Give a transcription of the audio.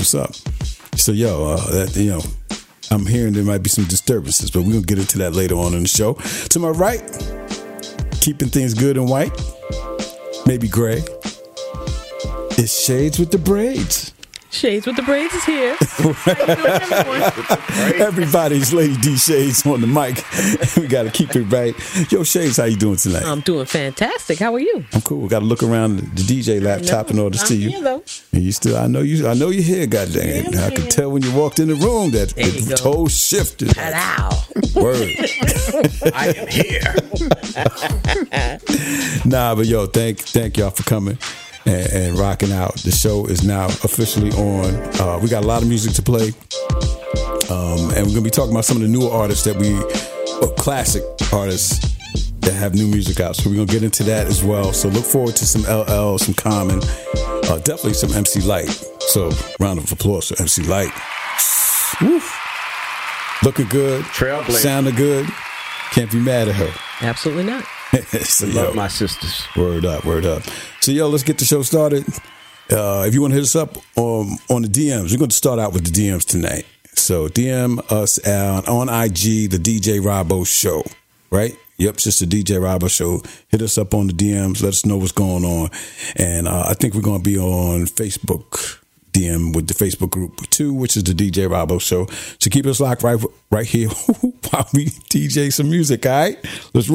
what's up. So, I'm hearing there might be some disturbances, but we're going to get into that later on in the show. To my right, keeping things good and white, maybe gray, it's Shades with the Braids. Shades with the Braids is here. Everybody's Lady D Shades on the mic. We got to keep it right. Yo, Shades, how you doing tonight? I'm doing fantastic. How are you? I'm cool. We got to look around the DJ laptop in order to see you. Here, though. And you still, I know you're here, goddamn. I could tell when you walked in the room that the toe shifted. Word. I am here. Nah, but yo, thank y'all for coming and rocking out. The show is now officially on. We got a lot of music to play. And we're going to be talking about some of the newer artists classic artists that have new music out. So we're going to get into that as well. So look forward to some LL, some Common, definitely some MC Light. So round of applause for MC Light. Woo. Looking good. Trailblazer. Sounding good. Can't be mad at her. Absolutely not. So, love my sisters. Word up. So, let's get the show started. If you want to hit us up on the DMs, we're going to start out with the DMs tonight. So, DM us on IG, the DJ Robbo Show, right? Yep, it's just the DJ Robbo Show. Hit us up on the DMs. Let us know what's going on. And I think we're going to be on Facebook DM with the Facebook group too, which is the DJ Robbo Show. So keep us locked right here while we DJ some music, all right? Let's roll.